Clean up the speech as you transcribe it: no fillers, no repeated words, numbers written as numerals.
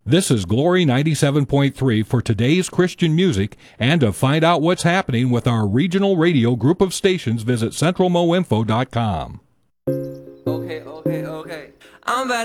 This is Glory 97.3 for today's Christian music, and to find out what's happening with our regional radio group of stations, visit centralmoinfo.com. Okay. I'm about